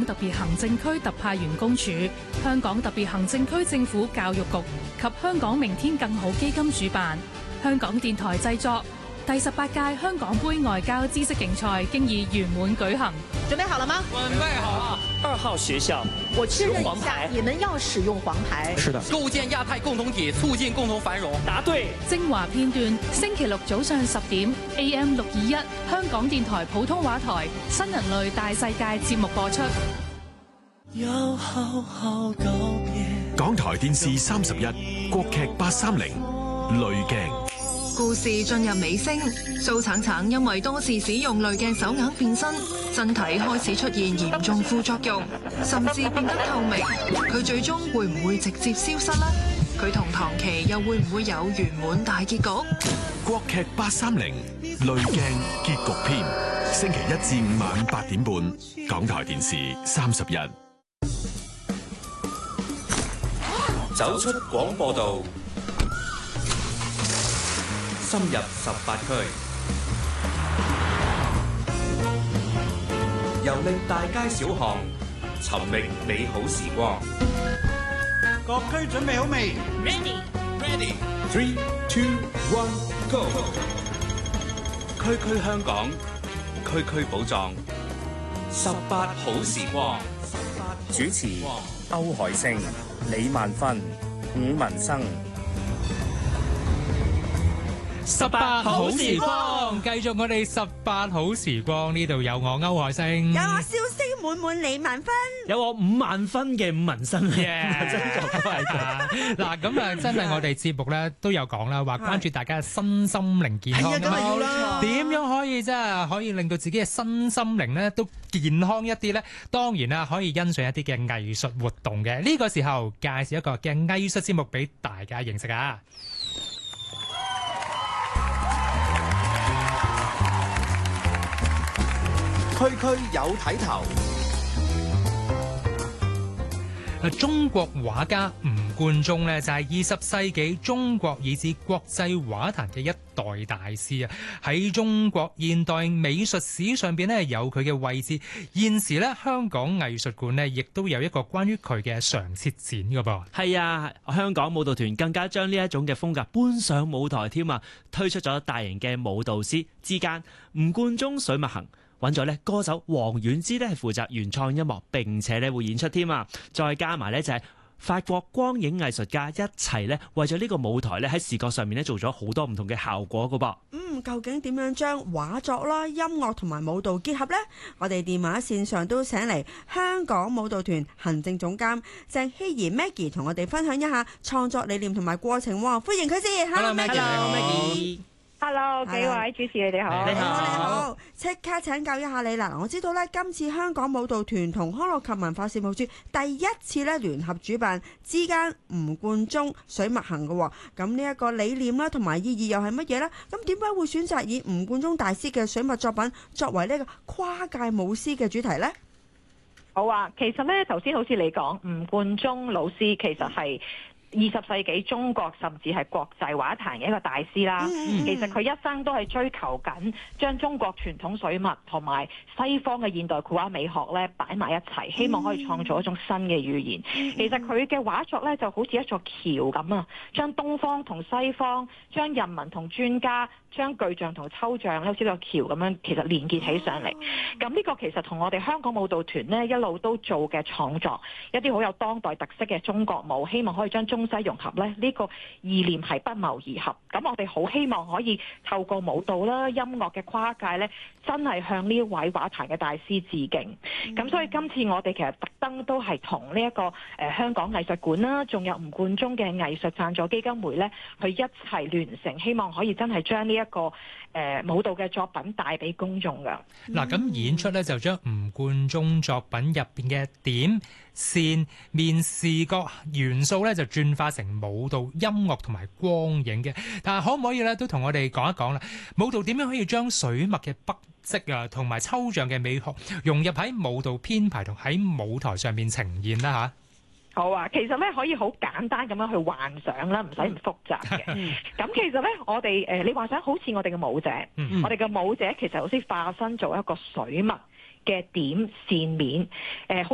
特別行政區特派員公署、香港特別行政區政府教育局及香港明天更好基金主辦，香港電台製作。第18屆香港杯外交知識競賽經已圓滿舉行。 準備好了嗎？ 準備好了。2號學校， 我確認一下，你們要使用黃牌。 是的。構建亞太共同體，促進共同繁榮。答對。 精華片段，星期六早上10點 AM 621香港電台普通話台新人類大世界節目播出。 要好好告別。港台電視31國劇830濾鏡。 故事進入尾聲，蘇橙橙因為多次使用濾鏡手鐲變身，身體開始出現嚴重副作用，甚至變得透明。佢最終會唔會直接消失呢？佢同唐琪又會唔會有圓滿大結局？ 國劇830濾鏡結局篇，星期1至5晚8點半，港台電視31。 走出廣播道，深入18區，遊歷大街小巷，尋覓美好時光。 各區準備好未 ？Ready。3、2、1 ，Go！ 區區香港，區區寶藏，18好時光。 主持歐海星、李萬芬、伍文生。 18好時光，繼續我哋18好時光，呢度有我歐海星， 有我笑聲滿滿李萬芬， 有我5萬分嘅伍文生。 嗱，咁啊，真係我哋節目咧都有講啦，話關注大家嘅身心靈健康㗎嘛，點樣可以真係可以令到自己嘅身心靈咧都健康一啲咧？當然啦，可以欣賞一啲嘅藝術活動嘅。呢個時候介紹一個嘅藝術節目俾大家認識啊！ 區區有睇頭。 中國畫家吳冠中呢，就係20世紀中國以至國際畫壇嘅一代大師啊！喺中國現代美術史上邊呢，有佢嘅位置。現時呢，香港藝術館呢，亦都有一個關於佢嘅常設展噶噃。 係啊，香港舞蹈團更加將呢一種嘅風格搬上舞台添啊！推出咗大型嘅舞蹈師之間吳冠中水墨行。揾咗咧歌手黃婉之咧係負責原創音樂，並且咧會演出添啊！再加埋咧就係法國光影藝術家一齊咧為咗呢個舞台咧喺視覺上面咧做咗好多唔同嘅效果噶噃。 究竟點樣將畫作啦、音樂同埋舞蹈結合呢？我哋電話線上都請嚟香港舞蹈團行政總監鄭希怡 Maggie 同我哋分享一下創作理念同埋過程喎。歡迎佢先。 Hello Maggie。 Hello， 幾位主持你哋好。 你好，即刻請教一下你啦。我知道咧，今次香港舞蹈團同康樂及文化事務處第一次咧聯合主辦之間吳冠中水墨行嘅。咁呢一個理念啦，同埋意義又係乜嘢呢？咁點解會選擇以吳冠中大師嘅水墨作品作為呢個跨界舞獅嘅主題呢？ 好啊，其實咧頭先好似你講，吳冠中老師其實係20世紀中國甚至係國際畫壇嘅一個大師啦。其實佢一生都係追求緊將中國傳統水墨同埋西方嘅現代繪畫美學咧擺埋一齊，希望可以創造一種新嘅語言。其實佢嘅畫作咧就好似一座橋咁啊，將東方同西方，將人民同專家，將具象同抽象咧好似個橋咁樣，其實連結起上嚟。咁呢個其實同我哋香港舞蹈團呢一路都做嘅創作，一啲好有當代特色嘅中國舞，希望可以將中西融合咧，呢個意念係不謀而合。咁我哋好希望可以透過舞蹈啦、音樂嘅跨界咧，真係向呢一位畫壇嘅大師致敬。咁所以今次我哋其實特登都係同呢一個香港藝術館啦，仲有吳冠中嘅藝術贊助基金會咧，去一齊聯成，希望可以真係將呢一個舞蹈嘅作品帶俾公眾㗎。 嗱，咁演出咧就將吳冠中作品入邊嘅點、線、面視覺元素咧就轉化成舞蹈、音樂同埋光影嘅。但係可唔可以咧都同我哋講一講啦？舞蹈點樣可以將水墨嘅筆跡啊同埋抽象嘅美學融入喺舞蹈編排同喺舞台上面呈現啦嚇？ 好啊，其實咧可以好簡單咁樣去幻想啦，唔使咁複雜嘅。咁其實咧，我哋你幻想好似我哋嘅舞者，我哋嘅舞者其實好似化身做一個水墨嘅點線面，好